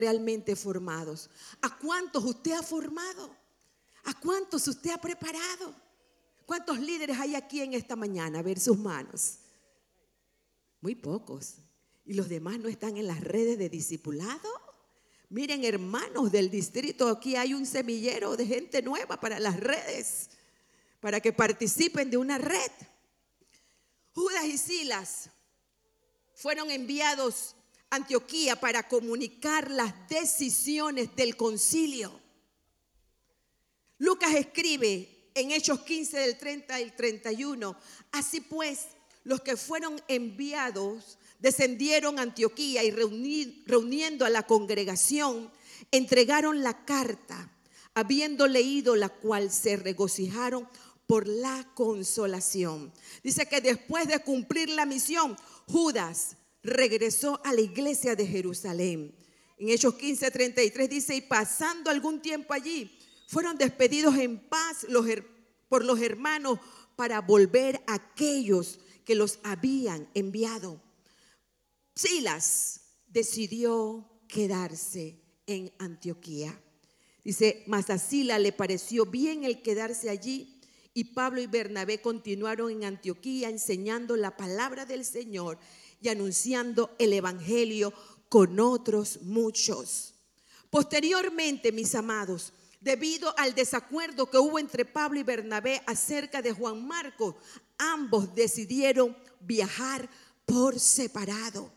realmente formados. ¿A cuántos usted ha formado? ¿A cuántos usted ha preparado? ¿Cuántos líderes hay aquí en esta mañana? A ver sus manos. Muy pocos. ¿Y los demás no están en las redes de discipulado? Miren, hermanos del distrito, aquí hay un semillero de gente nueva para las redes, para que participen de una red. Judas y Silas fueron enviados a Antioquía para comunicar las decisiones del concilio. Lucas escribe en Hechos 15 del 30 al 31, así pues, los que fueron enviados descendieron a Antioquía y reuniendo a la congregación, entregaron la carta, habiendo leído la cual se regocijaron por la consolación. Dice que después de cumplir la misión, Judas regresó a la iglesia de Jerusalén. En Hechos 15:33 dice, y pasando algún tiempo allí, fueron despedidos en paz por los hermanos para volver a aquellos que los habían enviado. Silas decidió quedarse en Antioquía. Dice, mas a Silas le pareció bien el quedarse allí, y Pablo y Bernabé continuaron en Antioquía enseñando la palabra del Señor y anunciando el evangelio con otros muchos. Posteriormente, mis amados, debido al desacuerdo que hubo entre Pablo y Bernabé acerca de Juan Marcos, ambos decidieron viajar por separado.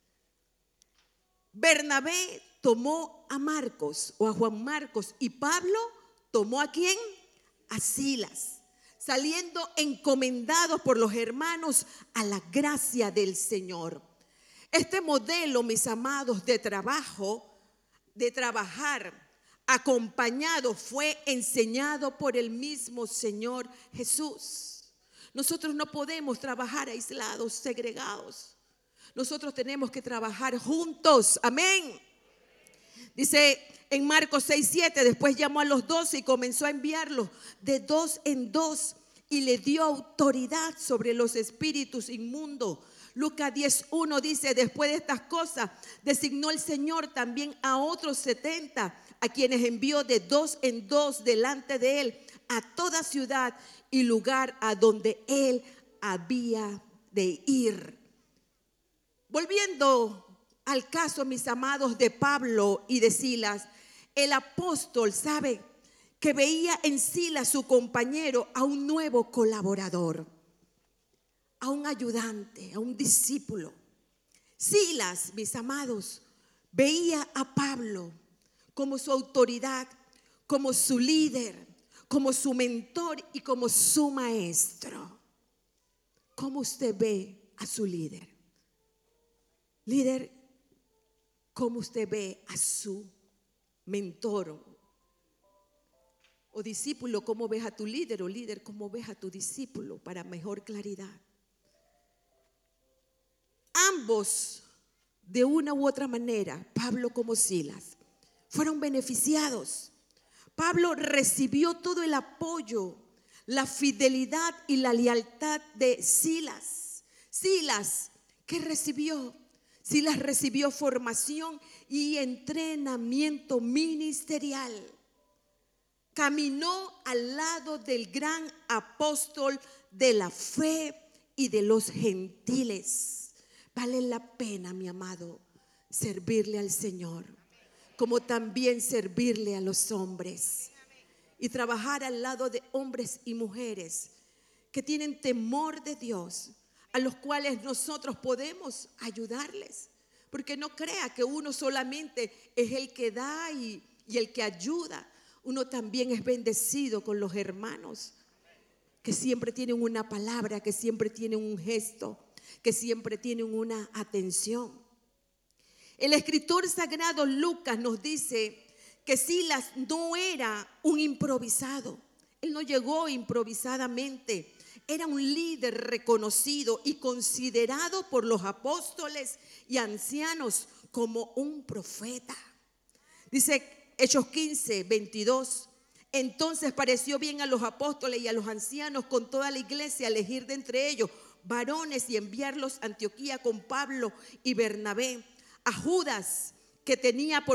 Bernabé tomó a Marcos o a Juan Marcos y Pablo tomó ¿a quién? A Silas, saliendo encomendados por los hermanos a la gracia del Señor. Este modelo, mis amados, de trabajar acompañado fue enseñado por el mismo Señor Jesús. Nosotros no podemos trabajar aislados, segregados. Nosotros tenemos que trabajar juntos. Amén. Dice en Marcos 6:7, después llamó a los 12 y comenzó a enviarlos de dos en dos y le dio autoridad sobre los espíritus inmundos. Lucas 10:1 dice, después de estas cosas designó el Señor también a otros 70, a quienes envió de dos en dos delante de él a toda ciudad y lugar a donde él había de ir. Volviendo al caso, mis amados, de Pablo y de Silas, el apóstol sabe que veía en Silas, su compañero, a un nuevo colaborador, a un ayudante, a un discípulo. Silas, mis amados, veía a Pablo como su autoridad, como su líder, como su mentor y como su maestro. ¿Cómo usted ve a su líder? Líder, ¿cómo usted ve a su mentor? O discípulo, ¿cómo ves a tu líder? O líder, ¿cómo ves a tu discípulo? Para mejor claridad. Ambos, de una u otra manera, Pablo como Silas, fueron beneficiados. Pablo recibió todo el apoyo, la fidelidad y la lealtad de Silas. Silas, ¿qué recibió? Silas recibió formación y entrenamiento ministerial. Caminó al lado del gran apóstol de la fe y de los gentiles. Vale la pena, mi amado, servirle al Señor, como también servirle a los hombres y trabajar al lado de hombres y mujeres que tienen temor de Dios, a los cuales nosotros podemos ayudarles. Porque no crea que uno solamente es el que da y el que ayuda. Uno también es bendecido con los hermanos que siempre tienen una palabra, que siempre tienen un gesto, que siempre tienen una atención. El escritor sagrado Lucas nos dice que Silas no era un improvisado. Él no llegó improvisadamente. Era un líder reconocido y considerado por los apóstoles y ancianos como un profeta. Dice Hechos 15:22. Entonces pareció bien a los apóstoles y a los ancianos con toda la iglesia elegir de entre ellos varones y enviarlos a Antioquía con Pablo y Bernabé. A Judas, que tenía por